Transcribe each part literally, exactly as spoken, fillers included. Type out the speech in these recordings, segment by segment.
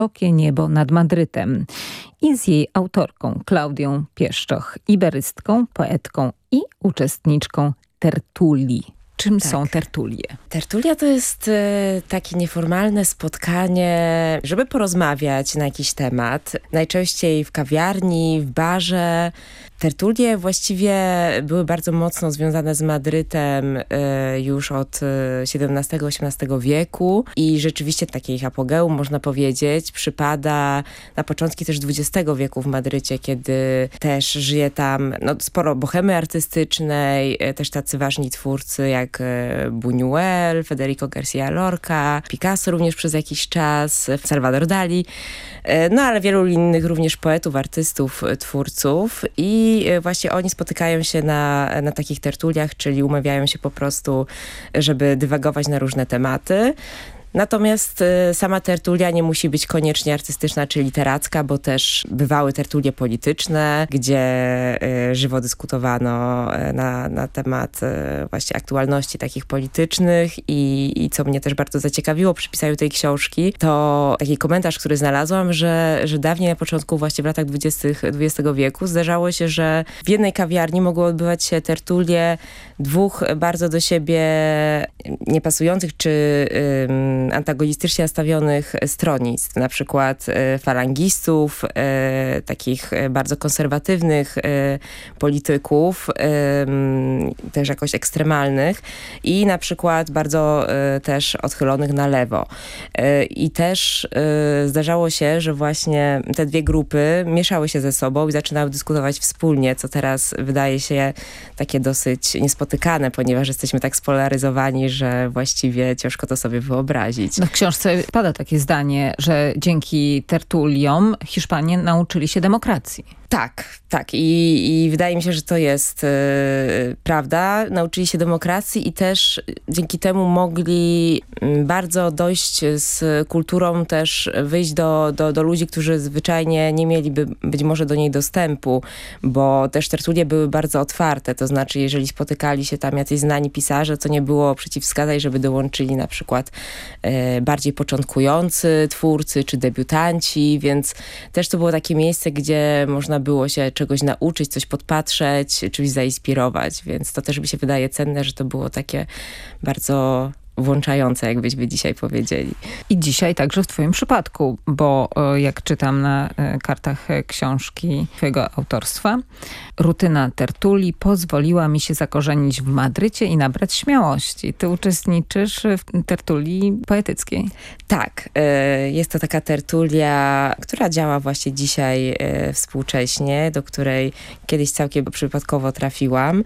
Wysokie niebo nad Madrytem i z jej autorką Klaudią Pieszczoch, iberystką, poetką i uczestniczką tertulii. Czym Tak. są tertulie? Tertulia to jest e, takie nieformalne spotkanie, żeby porozmawiać na jakiś temat. Najczęściej w kawiarni, w barze. Tertulie właściwie były bardzo mocno związane z Madrytem e, już od siedemnastego osiemnastego wieku i rzeczywiście takie ich apogeum, można powiedzieć, przypada na początki też dwudziestego wieku w Madrycie, kiedy też żyje tam no, sporo bohemy artystycznej, e, też tacy ważni twórcy jak Buñuel, Federico García Lorca, Picasso również przez jakiś czas, Salvador Dali, no ale wielu innych również poetów, artystów, twórców i właśnie oni spotykają się na, na takich tertuliach, czyli umawiają się po prostu, żeby dywagować na różne tematy. Natomiast y, sama tertulia nie musi być koniecznie artystyczna czy literacka, bo też bywały tertulie polityczne, gdzie y, żywo dyskutowano y, na, na temat y, właśnie aktualności takich politycznych i, i co mnie też bardzo zaciekawiło przy pisaniu tej książki, to taki komentarz, który znalazłam, że, że dawniej na początku właśnie w latach dwudziestego wieku zdarzało się, że w jednej kawiarni mogły odbywać się tertulie dwóch bardzo do siebie niepasujących czy y, antagonistycznie nastawionych stronnictw, na przykład e, falangistów, e, takich bardzo konserwatywnych e, polityków, e, też jakoś ekstremalnych i na przykład bardzo e, też odchylonych na lewo. E, I też e, zdarzało się, że właśnie te dwie grupy mieszały się ze sobą i zaczynały dyskutować wspólnie, co teraz wydaje się takie dosyć niespotykane, ponieważ jesteśmy tak spolaryzowani, że właściwie ciężko to sobie wyobrazić. No w książce pada takie zdanie, że dzięki tertuliom Hiszpanie nauczyli się demokracji. Tak, tak. I, i wydaje mi się, że to jest yy, prawda. Nauczyli się demokracji i też dzięki temu mogli yy, bardzo dojść z kulturą, też wyjść do, do, do ludzi, którzy zwyczajnie nie mieliby być może do niej dostępu, bo też tertulie były bardzo otwarte. To znaczy, jeżeli spotykali się tam jacyś znani pisarze, to nie było przeciwwskazań, żeby dołączyli na przykład yy, bardziej początkujący twórcy czy debiutanci, więc też to było takie miejsce, gdzie można było się czegoś nauczyć, coś podpatrzeć, czymś zainspirować, więc to też mi się wydaje cenne, że to było takie bardzo włączające, jakbyśmy dzisiaj powiedzieli. I dzisiaj także w twoim przypadku, bo jak czytam na kartach książki twojego autorstwa, rutyna tertulii pozwoliła mi się zakorzenić w Madrycie i nabrać śmiałości. Ty uczestniczysz w tertulii poetyckiej. Tak, jest to taka tertulia, która działa właśnie dzisiaj współcześnie, do której kiedyś całkiem przypadkowo trafiłam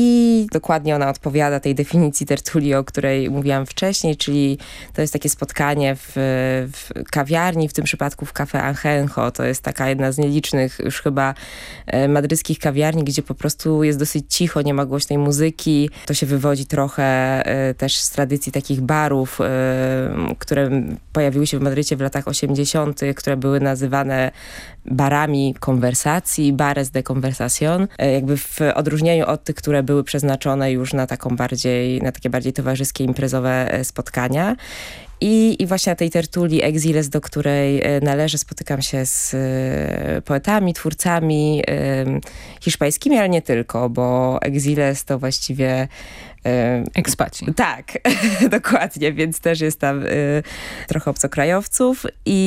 i dokładnie ona odpowiada tej definicji tertulii, o której mówiłam wcześniej, czyli to jest takie spotkanie w, w kawiarni, w tym przypadku w Café Angenjo. To jest taka jedna z nielicznych już chyba madryckich kawiarni, gdzie po prostu jest dosyć cicho, nie ma głośnej muzyki. To się wywodzi trochę też z tradycji takich barów, które pojawiły się w Madrycie w latach osiemdziesiątych, które były nazywane barami konwersacji, bares de conversación, jakby w odróżnieniu od tych, które były przeznaczone już na taką bardziej, na takie bardziej towarzyskie, imprezowe spotkania. I, I właśnie na tej tertulii Exiles, do której należę, spotykam się z y, poetami, twórcami y, hiszpańskimi, ale nie tylko, bo Exiles to właściwie ekspaci. Tak, dokładnie, więc też jest tam y, trochę obcokrajowców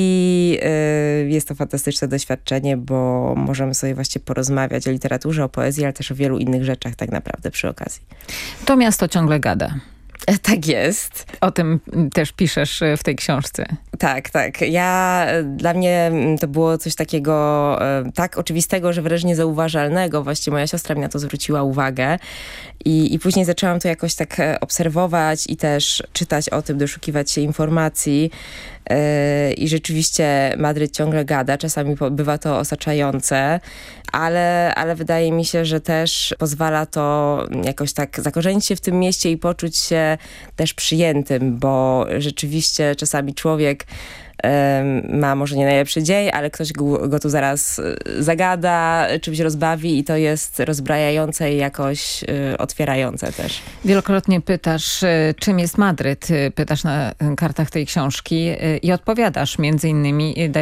i y, jest to fantastyczne doświadczenie, bo możemy sobie właśnie porozmawiać o literaturze, o poezji, ale też o wielu innych rzeczach tak naprawdę przy okazji. To miasto ciągle gada. Tak jest. O tym też piszesz w tej książce. Tak, tak. Ja, dla mnie to było coś takiego tak oczywistego, że wręcz niezauważalnego. Właściwie moja siostra mi na to zwróciła uwagę i, i później zaczęłam to jakoś tak obserwować i też czytać o tym, doszukiwać się informacji. I rzeczywiście Madryt ciągle gada, czasami bywa to osaczające, ale, ale wydaje mi się, że też pozwala to jakoś tak zakorzenić się w tym mieście i poczuć się też przyjętym, bo rzeczywiście czasami człowiek ma może nie najlepszy dzień, ale ktoś go, go tu zaraz zagada, czymś rozbawi i to jest rozbrajające i jakoś otwierające też. Wielokrotnie pytasz, czym jest Madryt? Pytasz na kartach tej książki i odpowiadasz między innymi